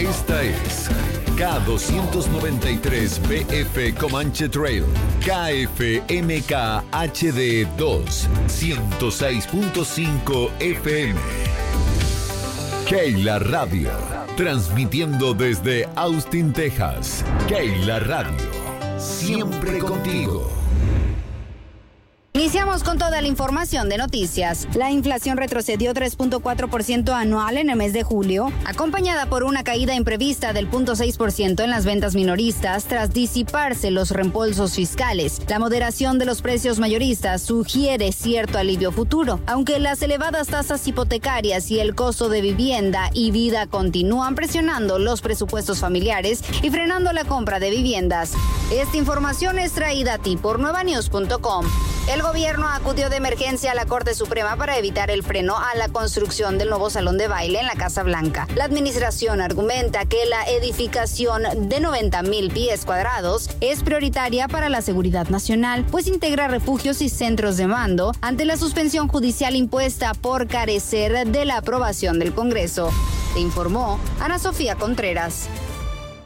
Esta es K293 BF Comanche Trail, KFMK HD 2, 106.5 FM. Keila Radio, transmitiendo desde Austin, Texas. Keila Radio, siempre contigo. Iniciamos con toda la información de noticias. La inflación retrocedió 3.4% anual en el mes de julio, acompañada por una caída imprevista del 0.6% en las ventas minoristas tras disiparse los reembolsos fiscales. La moderación de los precios mayoristas sugiere cierto alivio futuro, aunque las elevadas tasas hipotecarias y el costo de vivienda y vida continúan presionando los presupuestos familiares y frenando la compra de viviendas. Esta información es traída a ti por nuevanews.com. El gobierno acudió de emergencia a la Corte Suprema para evitar el freno a la construcción del nuevo salón de baile en la Casa Blanca. La administración argumenta que la edificación de 90,000 pies cuadrados es prioritaria para la seguridad nacional, pues integra refugios y centros de mando ante la suspensión judicial impuesta por carecer de la aprobación del Congreso. Te informó Ana Sofía Contreras.